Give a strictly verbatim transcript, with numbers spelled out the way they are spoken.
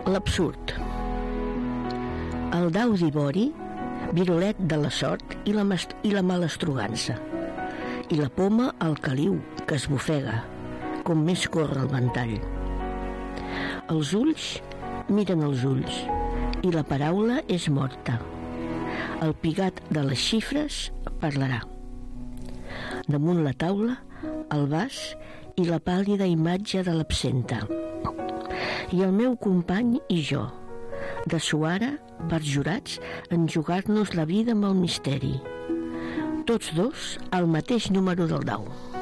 L'absurd. El dau d'ivori, virolet de la sort i la, i la malastrugança. I la poma al caliu, que esbufega, com més corre el ventall. Els ulls miren els ulls i la paraula és morta. El pigat de les xifres parlarà. Damunt la taula, el vas i la pàl·lida imatge de l'absenta. I el meu company i jo, de suara, perjurats en jugar-nos la vida amb el misteri. Tots dos al mateix número del dau.